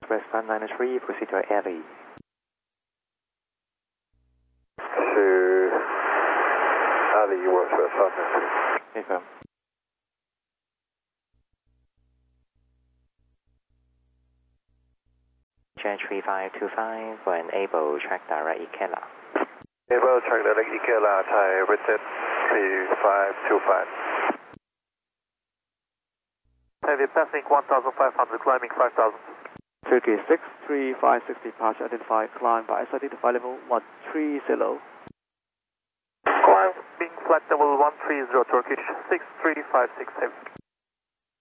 Express 593, proceed to alley. To alley, Express 593. Confirm. Change 3525 for an able track direct Ikela. Able track direct Ikela, Thai, return 3525. Heavy passing 1,500, climbing 5,000. Turkey 63560, departure identified, climb by SID to flight level 130. Climbing flight level 130, Turkish 63567.